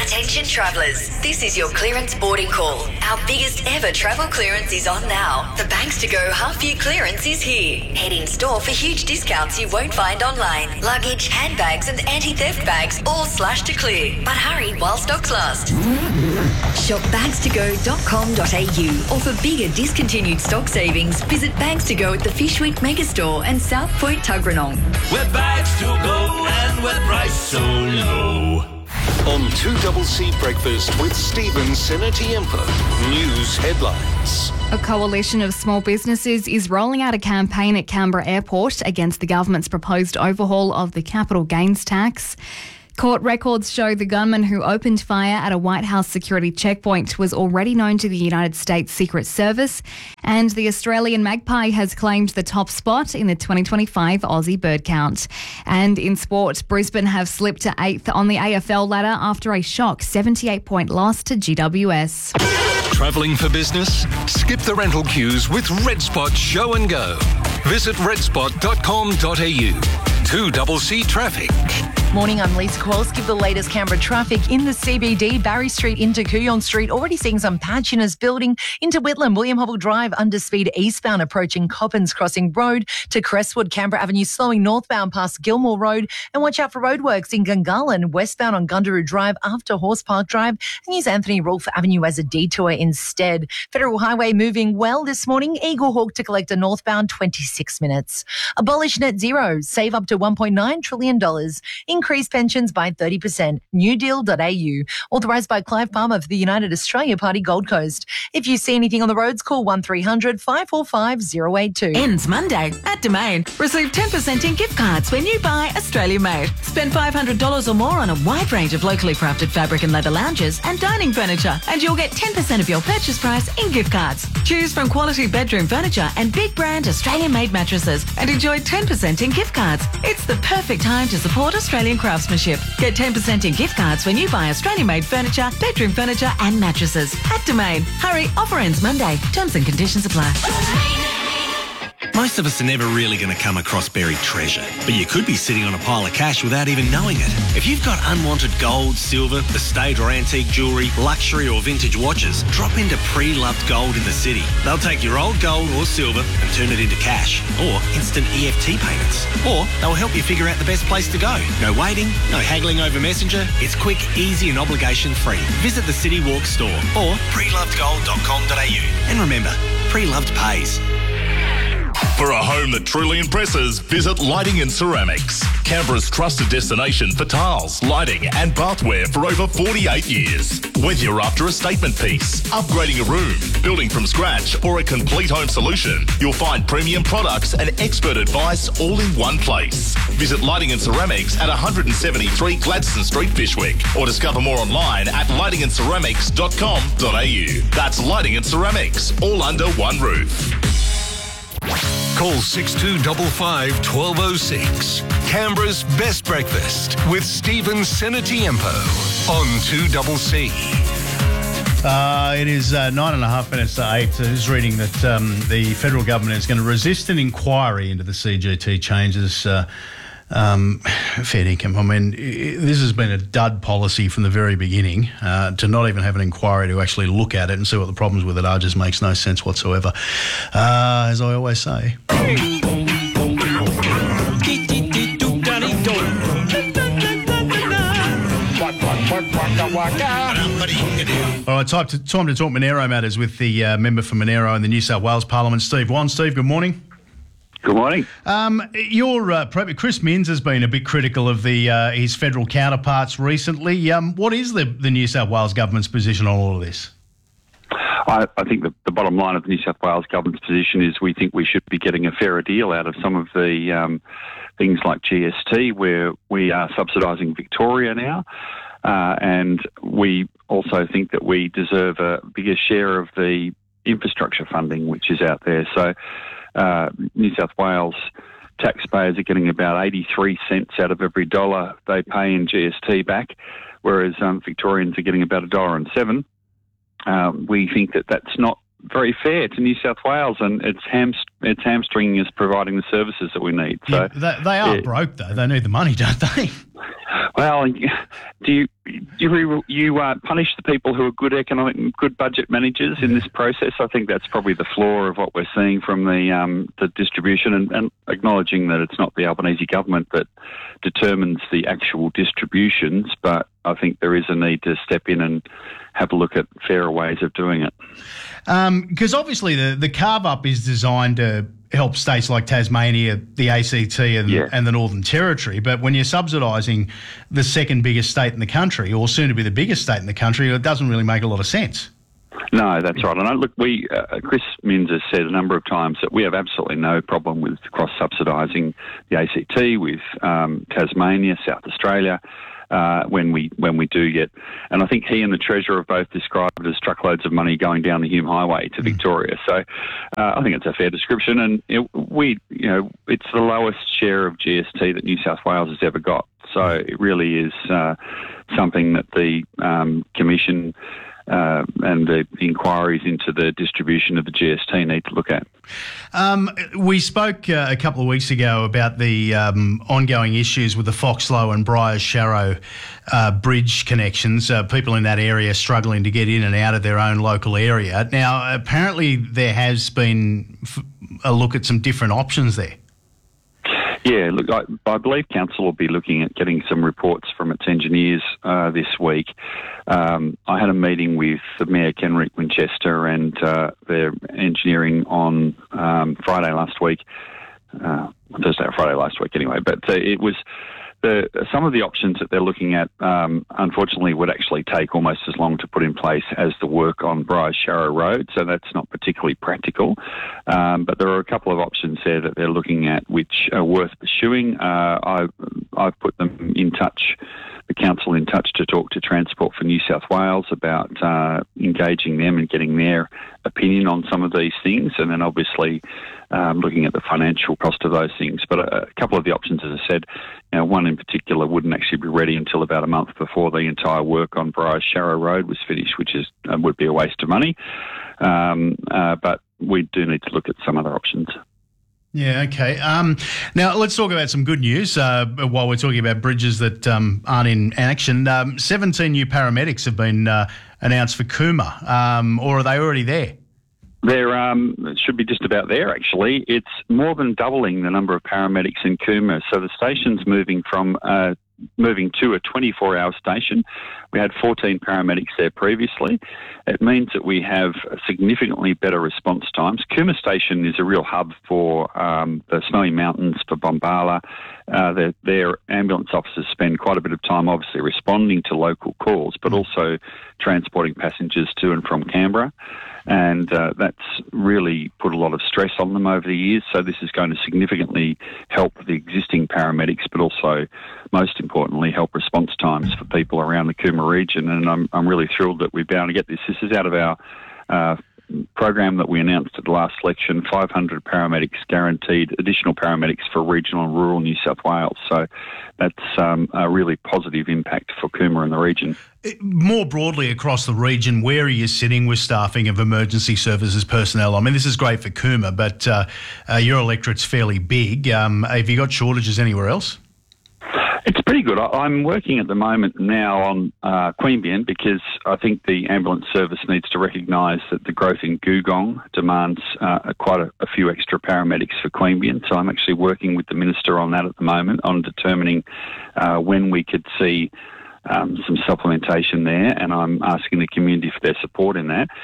Attention travellers, this is your clearance boarding call. Our biggest ever travel clearance is on now. The Banks to Go half-year clearance is here. Head in store for huge discounts you won't find online. Luggage, handbags and anti-theft bags all slashed to clear. But hurry while stocks last. Shop bankstogo.com.au or for bigger discontinued stock savings, visit Banks to Go at the Fishwick Megastore and South Point Tuggeranong. We're bags to go and we're priced so low. On 2CC Breakfast with Stephen Senatiempo. News headlines. A coalition of small businesses is rolling out a campaign at Canberra Airport against the government's proposed overhaul of the capital gains tax. Court records show the gunman who opened fire at a White House security checkpoint was already known to the United States Secret Service, and the Australian magpie has claimed the top spot in the 2025 Aussie bird count. And in sport, Brisbane have slipped to 8th on the AFL ladder after a shock 78-point loss to GWS. Travelling for business? Skip the rental queues with Red Spot Show and Go. Visit redspot.com.au. 2CC Traffic. Morning, I'm Lisa Kowalski. The latest Canberra traffic in the CBD, Barry Street into Kooyong Street. Already seeing some patchiness building into Whitlam, William Hobble Drive, under speed eastbound approaching Coppins Crossing Road to Crestwood, Canberra Avenue, slowing northbound past Gilmore Road. And watch out for roadworks in Gungahlin, westbound on Gundaroo Drive after Horse Park Drive, and use Anthony Rolfe Avenue as a detour instead. Federal Highway moving well this morning. Eagle Hawk to Collector northbound, 26 minutes. Abolish net zero. Save up to $1.9 trillion. Increase pensions by 30%. Newdeal.au. Authorised by Clive Palmer for the United Australia Party Gold Coast. If you see anything on the roads, call 1300 545 082. Ends Monday at Domain. Receive 10% in gift cards when you buy Australia Made. Spend $500 or more on a wide range of locally crafted fabric and leather lounges and dining furniture, and you'll get 10% of your purchase price in gift cards. Choose from quality bedroom furniture and big brand Australian Made mattresses and enjoy 10% in gift cards. It's the perfect time to support Australian craftsmanship. Get 10% in gift cards when you buy Australian Made furniture, bedroom furniture and mattresses at Domain. Hurry, offer ends Monday. Terms and conditions apply. Most of us are never really going to come across buried treasure, but you could be sitting on a pile of cash without even knowing it. If you've got unwanted gold, silver, estate or antique jewellery, luxury or vintage watches, drop into Pre-Loved Gold in the city. They'll take your old gold or silver and turn it into cash or instant EFT payments. Or they'll help you figure out the best place to go. No waiting, no haggling over Messenger. It's quick, easy and obligation-free. Visit the City Walk store or prelovedgold.com.au. And remember, Pre-Loved pays. For a home that truly impresses, visit Lighting and Ceramics. Canberra's trusted destination for tiles, lighting and bathware for over 48 years. Whether you're after a statement piece, upgrading a room, building from scratch or a complete home solution, you'll find premium products and expert advice all in one place. Visit Lighting and Ceramics at 173 Gladstone Street, Fishwick, or discover more online at lightingandceramics.com.au. That's Lighting and Ceramics, all under one roof. Call 6255 1206. Canberra's Best Breakfast with Stephen Senatiempo on 2CC. It is 9.5 minutes to 8. I was reading that the federal government is going to resist an inquiry into the CGT changes. Fair income. I mean, this has been a dud policy from the very beginning. To not even have an inquiry to actually look at it and see what the problems with it are just makes no sense whatsoever. As I always say. All right, time to talk Monero matters with the member for Monero in the New South Wales Parliament, Steve Wan. Steve, good morning. Good morning. Chris Minns has been a bit critical of his federal counterparts recently. What is the New South Wales government's position on all of this? I think the bottom line of the New South Wales government's position is we think we should be getting a fairer deal out of some of the things like GST, where we are subsidising Victoria now. And we also think that we deserve a bigger share of the infrastructure funding which is out there. So New South Wales taxpayers are getting about 83 cents out of every dollar they pay in GST back, whereas Victorians are getting about $1.07. We think that that's not very fair to New South Wales, and it's it's hamstringing us providing the services that we need. So they are broke though. They need the money, don't they? Well, do you punish the people who are good budget managers in this process? I think that's probably the flaw of what we're seeing from the distribution, and acknowledging that it's not the Albanese government that determines the actual distributions, but I think there is a need to step in and have a look at fairer ways of doing it. Because obviously the carve-up is designed to help states like Tasmania, the ACT and the Northern Territory, but when you're subsidising the second biggest state in the country, or soon to be the biggest state in the country, it doesn't really make a lot of sense. No, that's right. And look, Chris Minns has said a number of times that we have absolutely no problem with cross-subsidising the ACT with Tasmania, South Australia, when we do get, and I think he and the Treasurer have both described it as truckloads of money going down the Hume Highway to Victoria. So I think it's a fair description, and it's the lowest share of GST that New South Wales has ever got. So it really is something that the Commission and the inquiries into the distribution of the GST need to look at. We spoke a couple of weeks ago about the ongoing issues with the Foxlow and Briars Sharrow bridge connections, people in that area struggling to get in and out of their own local area. Now, apparently there has been a look at some different options there. Yeah, look, I believe Council will be looking at getting some reports from its engineers this week. I had a meeting with the Mayor Kenrick Winchester and their engineering on Friday last week, Thursday or Friday last week anyway, but it was some of the options that they're looking at, unfortunately, would actually take almost as long to put in place as the work on Briars Sharrow Road, so that's not particularly practical. But there are a couple of options there that they're looking at which are worth pursuing. I've put them in touch, the Council in touch, to talk to Transport for New South Wales about engaging them and getting their opinion on some of these things, and then obviously looking at the financial cost of those things. But a couple of the options, as I said, one in particular wouldn't actually be ready until about a month before the entire work on Briars Sharrow Road was finished, which is would be a waste of money. But we do need to look at some other options. Yeah, okay. Now, let's talk about some good news while we're talking about bridges that aren't in action. 17 new paramedics have been announced for Cooma, or are they already there? They're should be just about there, actually. It's more than doubling the number of paramedics in Cooma. So the station's moving to a 24-hour station. We had 14 paramedics there previously. It means that we have significantly better response times. Cooma Station is a real hub for the Snowy Mountains, for Bombala. Their ambulance officers spend quite a bit of time obviously responding to local calls, but also transporting passengers to and from Canberra. And that's really put a lot of stress on them over the years. So this is going to significantly help the existing paramedics, but also, most importantly, help response times for people around the Cooma region. And I'm really thrilled that we've been able to get this. This is out of our program that we announced at the last election, 500 paramedics guaranteed, additional paramedics for regional and rural New South Wales. So that's a really positive impact for Cooma and the region. More broadly across the region, where are you sitting with staffing of emergency services personnel? I mean, this is great for Cooma, but your electorate's fairly big. Have you got shortages anywhere else? It's pretty good. I'm working at the moment now on Queanbeyan, because I think the ambulance service needs to recognise that the growth in Googong demands quite a few extra paramedics for Queanbeyan. So I'm actually working with the Minister on that at the moment, on determining when we could see some supplementation there, and I'm asking the community for their support in that.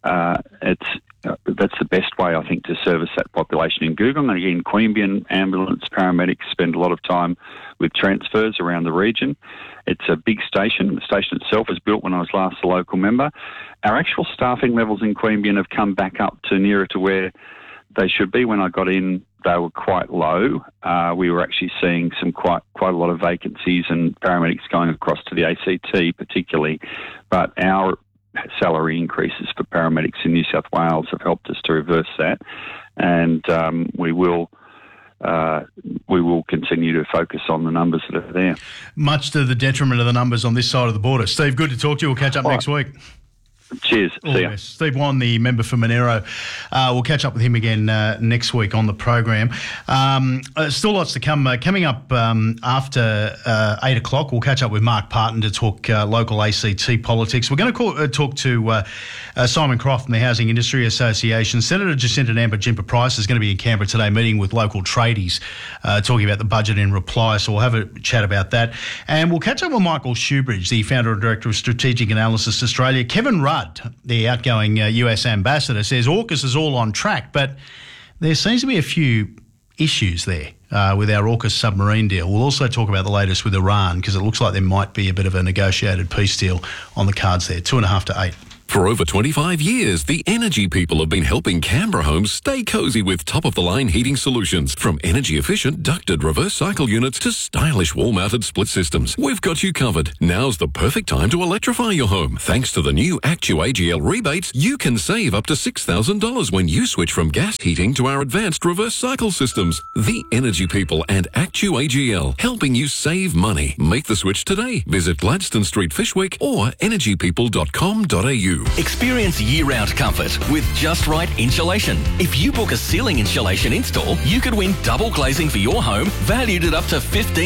That's the best way, I think, to service that population in Googong. And again, Queanbeyan ambulance paramedics spend a lot of time with transfers around the region. It's a big station. The station itself was built when I was last a local member. Our actual staffing levels in Queanbeyan have come back up to nearer to where they should be. When I got in, they were quite low. We were actually seeing some quite a lot of vacancies and paramedics going across to the ACT particularly. But our salary increases for paramedics in New South Wales have helped us to reverse that, and we will continue to focus on the numbers that are there. Much to the detriment of the numbers on this side of the border. Steve, good to talk to you. We'll catch up next week. Cheers. See ya. Steve Wan, the member for Monero. We'll catch up with him again next week on the program. Still lots to come. Coming up after 8 o'clock, we'll catch up with Mark Parton to talk local ACT politics. We're going to talk to Simon Croft from the Housing Industry Association. Senator Jacinta Nampijinpa-Price is going to be in Canberra today meeting with local tradies, talking about the budget in reply. So we'll have a chat about that. And we'll catch up with Michael Shoebridge, the founder and director of Strategic Analysis Australia. Kevin Rudd, the outgoing US ambassador, says AUKUS is all on track, but there seems to be a few issues there with our AUKUS submarine deal. We'll also talk about the latest with Iran, because it looks like there might be a bit of a negotiated peace deal on the cards there. 7:30 to 8. For over 25 years, the Energy People have been helping Canberra homes stay cosy with top-of-the-line heating solutions. From energy-efficient ducted reverse cycle units to stylish wall-mounted split systems, we've got you covered. Now's the perfect time to electrify your home. Thanks to the new ActuAGL rebates, you can save up to $6,000 when you switch from gas heating to our advanced reverse cycle systems. The Energy People and ActuAGL, helping you save money. Make the switch today. Visit Gladstone Street, Fishwick, or energypeople.com.au. Experience year-round comfort with Just Right Insulation. If you book a ceiling insulation install, you could win double glazing for your home, valued at up to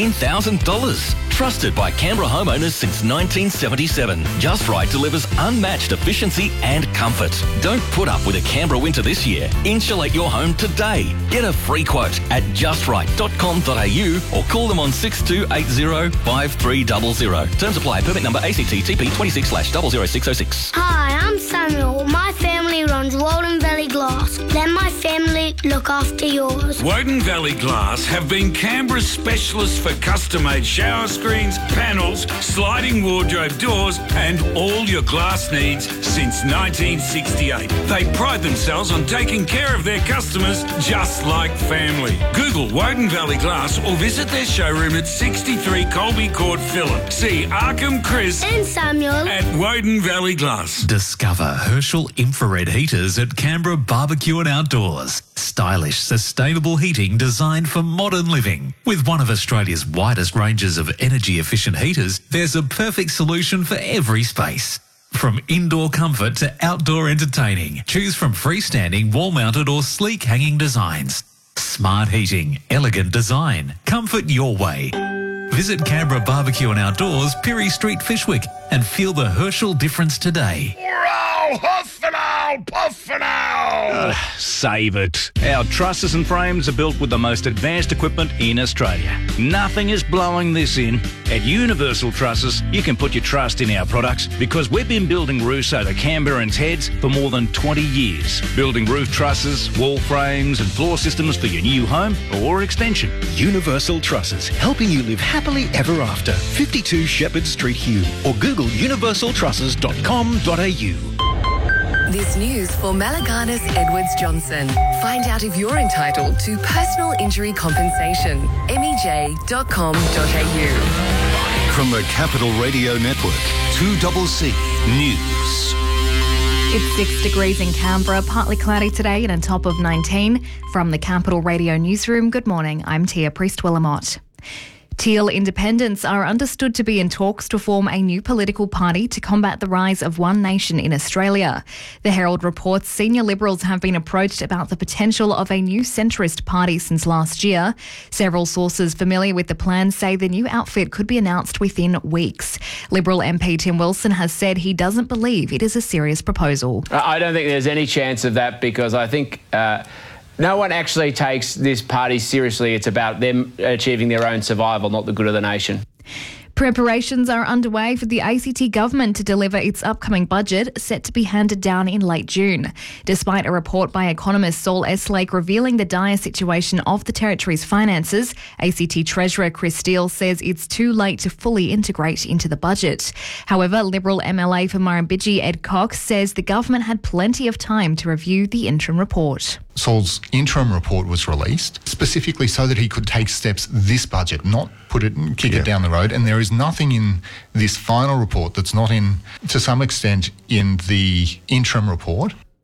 $15,000. Trusted by Canberra homeowners since 1977. Just Right delivers unmatched efficiency and comfort. Don't put up with a Canberra winter this year. Insulate your home today. Get a free quote at justright.com.au or call them on 6280 5300. Terms apply. Permit number ACTTP 26/00606. Hi, I'm Samuel. My family runs Walden Valley Glass. Let my family look after yours. Woden Valley Glass have been Canberra's specialists for custom-made shower screens, panels, sliding wardrobe doors and all your glass needs since 1968. They pride themselves on taking care of their customers just like family. Google Woden Valley Glass or visit their showroom at 63 Colby Court, Phillip. See Arkham, Chris and Samuel at Woden Valley Glass. Discover Herschel infrared heaters at Canberra Barbecue and Outdoors. Stylish, sustainable heating designed for modern living. With one of Australia's widest ranges of energy-efficient heaters, there's a perfect solution for every space. From indoor comfort to outdoor entertaining, choose from freestanding, wall-mounted or sleek hanging designs. Smart heating, elegant design, comfort your way. Visit Canberra Barbecue and Outdoors, Pirie Street, Fishwick, and feel the Herschel difference today. Hurrah! Huff and owl! Puff and owl! Save it. Our trusses and frames are built with the most advanced equipment in Australia. Nothing is blowing this in. At Universal Trusses, you can put your trust in our products because we've been building roofs over Canberrans' heads for more than 20 years. Building roof trusses, wall frames and floor systems for your new home or extension. Universal Trusses, helping you live happily ever after. 52 Shepherd Street, Hume, or Google universaltrusses.com.au. This news for Malagana's Edwards Johnson. Find out if you're entitled to personal injury compensation. MEJ.com.au. From the Capital Radio Network, 2CC News. It's 6 degrees in Canberra, partly cloudy today and a top of 19. From the Capital Radio Newsroom, good morning, I'm Tia Priest-Willamott. Teal Independents are understood to be in talks to form a new political party to combat the rise of One Nation in Australia. The Herald reports senior Liberals have been approached about the potential of a new centrist party since last year. Several sources familiar with the plan say the new outfit could be announced within weeks. Liberal MP Tim Wilson has said he doesn't believe it is a serious proposal. I don't think there's any chance of that because I think no one actually takes this party seriously. It's about them achieving their own survival, not the good of the nation. Preparations are underway for the ACT government to deliver its upcoming budget, set to be handed down in late June. Despite a report by economist Saul Eslake revealing the dire situation of the territory's finances, ACT Treasurer Chris Steele says it's too late to fully integrate into the budget. However, Liberal MLA for Murrumbidgee Ed Cox says the government had plenty of time to review the interim report. Saul's interim report was released specifically so that he could take steps this budget, not kick it down the road. And there is nothing in this final report that's not in, to some extent, in the interim report.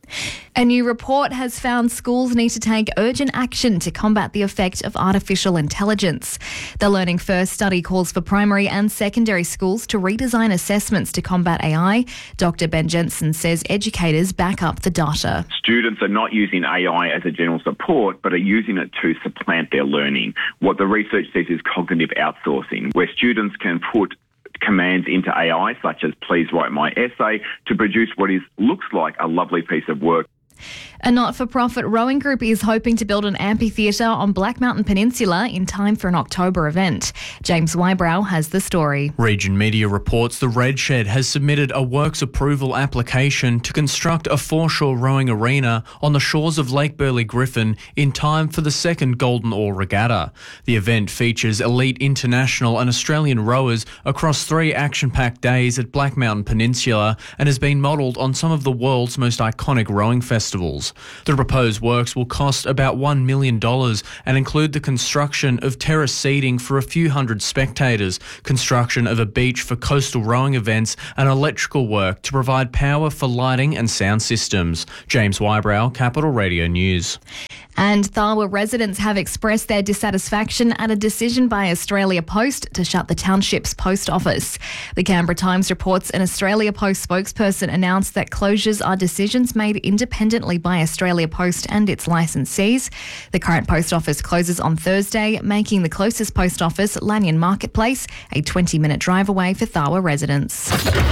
A new report has found schools need to take urgent action to combat the effect of artificial intelligence. The Learning First study calls for primary and secondary schools to redesign assessments to combat AI. Dr. Ben Jensen says educators back up the data. Students are not using AI as a general support, but are using it to supplant their learning. What the research says is cognitive outsourcing, where students can put commands into AI, such as please write my essay, to produce what looks like a lovely piece of work. A not-for-profit rowing group is hoping to build an amphitheatre on Black Mountain Peninsula in time for an October event. James Wybrow has the story. Region Media reports the Red Shed has submitted a works approval application to construct a foreshore rowing arena on the shores of Lake Burley Griffin in time for the second Golden Oar Regatta. The event features elite international and Australian rowers across 3 action-packed days at Black Mountain Peninsula and has been modelled on some of the world's most iconic rowing festivals. The proposed works will cost about $1 million and include the construction of terrace seating for a few hundred spectators, construction of a beach for coastal rowing events and electrical work to provide power for lighting and sound systems. James Wybrow, Capital Radio News. And Tharwa residents have expressed their dissatisfaction at a decision by Australia Post to shut the township's post office. The Canberra Times reports an Australia Post spokesperson announced that closures are decisions made independently by Australia Post and its licensees. The current post office closes on Thursday, making the closest post office, Lanyon Marketplace, a 20-minute drive away for Tharwa residents.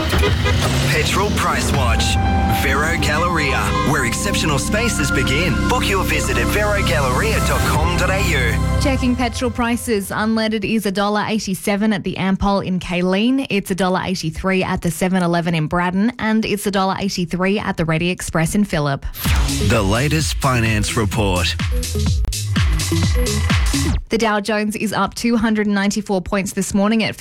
Petrol Price Watch. Vero Galleria, where exceptional spaces begin. Book your visit at verogalleria.com.au. Checking petrol prices. Unleaded is $1.87 at the Ampol in Kaleen. It's $1.83 at the 7-Eleven in Braddon, and it's $1.83 at the Ready Express in Phillip. The latest finance report. The Dow Jones is up 294 points this morning at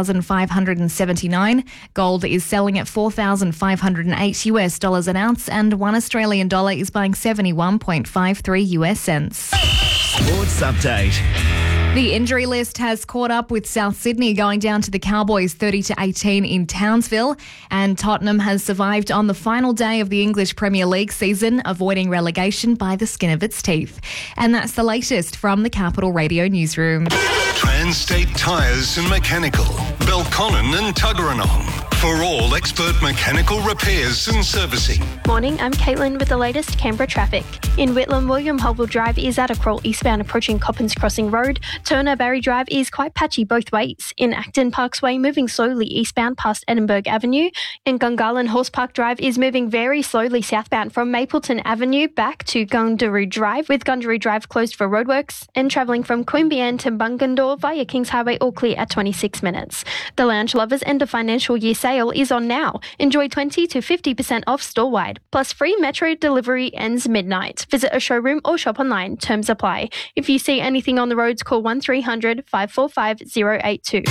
50,579. Gold is selling at $4,508 an ounce, and $1 Australian dollar is buying 71.53 US cents. Sports update. The injury list has caught up with South Sydney going down to the Cowboys 30-18 in Townsville, and Tottenham has survived on the final day of the English Premier League season, avoiding relegation by the skin of its teeth. And that's the latest from the Capital Radio Newsroom. Transstate Tyres and Mechanical, Belconnen and Tuggeranong. For all expert mechanical repairs and servicing. Morning, I'm Caitlin with the latest Canberra traffic. In Whitlam, William Hobble Drive is at a crawl eastbound approaching Coppins Crossing Road. Turner Barry Drive is quite patchy both ways. In Acton Parksway, moving slowly eastbound past Edinburgh Avenue. In Gungahlin, Horse Park Drive is moving very slowly southbound from Mapleton Avenue back to Gundaroo Drive, with Gundaroo Drive closed for roadworks. And travelling from Queanbeyan to Bungendore via Kings Highway all clear at 26 minutes. The Lounge Lovers End of Financial Year sale is on now. Enjoy 20 to 50% off store-wide. Plus free metro delivery ends midnight. Visit a showroom or shop online. Terms apply. If you see anything on the roads, call 1300 545 082.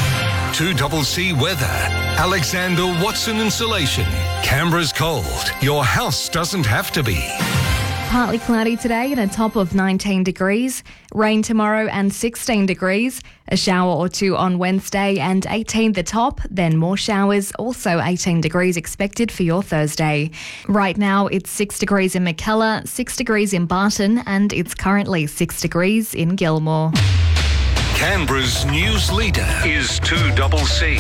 2CC Weather. Alexander Watson Insulation. Canberra's cold. Your house doesn't have to be. Partly cloudy today and a top of 19 degrees. Rain tomorrow and 16 degrees. A shower or two on Wednesday and 18 the top. Then more showers, also 18 degrees expected for your Thursday. Right now it's 6 degrees in Mackellar, 6 degrees in Barton, and it's currently 6 degrees in Gilmore. Canberra's news leader is 2CC.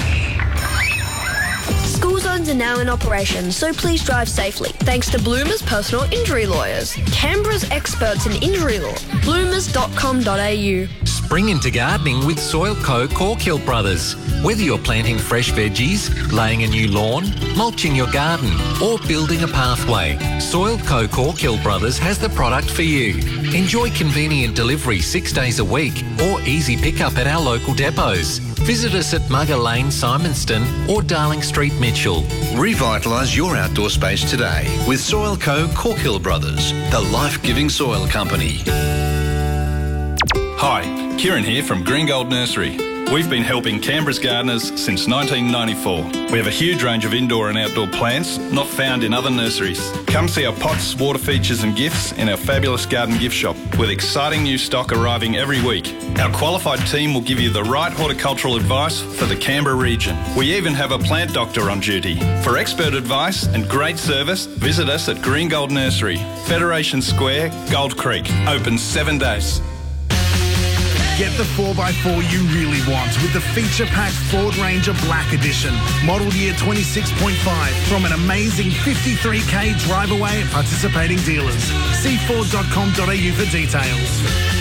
School zones are now in operation, so please drive safely. Thanks to Bloomers Personal Injury Lawyers, Canberra's experts in injury law. bloomers.com.au. Spring into gardening with Soil Co. Corkill Brothers. Whether you're planting fresh veggies, laying a new lawn, mulching your garden, or building a pathway, Soil Co. Corkill Brothers has the product for you. Enjoy convenient delivery 6 days a week or easy pickup at our local depots. Visit us at Mugger Lane, Simonston or Darling Street, Mitchell. Revitalise your outdoor space today with Soil Co. Corkill Brothers, the life-giving soil company. Hi, Kieran here from Green Gold Nursery. We've been helping Canberra's gardeners since 1994. We have a huge range of indoor and outdoor plants not found in other nurseries. Come see our pots, water features and gifts in our fabulous garden gift shop with exciting new stock arriving every week. Our qualified team will give you the right horticultural advice for the Canberra region. We even have a plant doctor on duty. For expert advice and great service, visit us at Green Gold Nursery, Federation Square, Gold Creek. Open 7 days. Get the 4x4 you really want with the feature-packed Ford Ranger Black Edition. Model year 26.5 from an amazing 53k drive away at participating dealers. See Ford.com.au for details.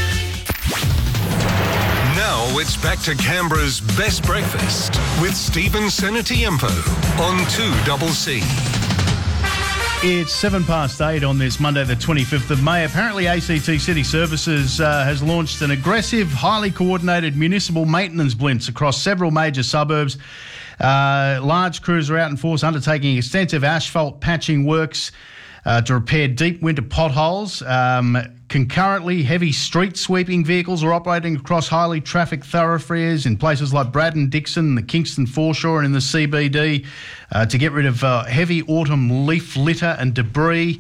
Now it's back to Canberra's best breakfast with Stephen Senatiempo on 2CC. It's 8:07 on this Monday, the 25th of May. Apparently, ACT City Services has launched an aggressive, highly coordinated municipal maintenance blitz across several major suburbs. Large crews are out in force undertaking extensive asphalt patching works to repair deep winter potholes. Concurrently, heavy street sweeping vehicles are operating across highly trafficked thoroughfares in places like Braddon, Dixon, the Kingston foreshore and in the CBD to get rid of heavy autumn leaf litter and debris.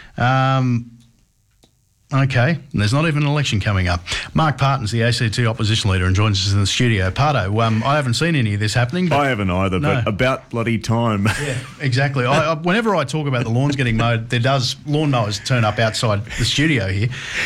Okay, and there's not even an election coming up. Mark Parton's the ACT opposition leader and joins us in the studio. Parto, I haven't seen any of this happening. But I haven't either, but about bloody time. Yeah, exactly. Whenever I talk about the lawns getting mowed, lawnmowers turn up outside the studio here.